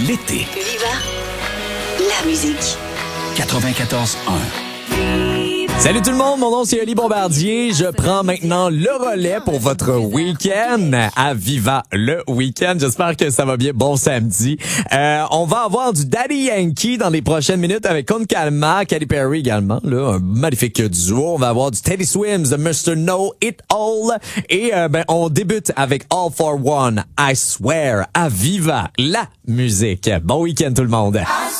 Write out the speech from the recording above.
l'été. Viva la musique. 94.1. Salut tout le monde, mon nom c'est Oli Bombardier. Je prends maintenant le relais pour votre week-end à Viva le week-end. J'espère que ça va bien. Bon samedi. On va avoir du Daddy Yankee dans les prochaines minutes avec Con Calma, Katy Perry également. Là, un magnifique duo. On va avoir du Teddy Swims, de Mr. Know It All. Et on débute avec All for One, I Swear, à Viva la musique. Bon week-end tout le monde.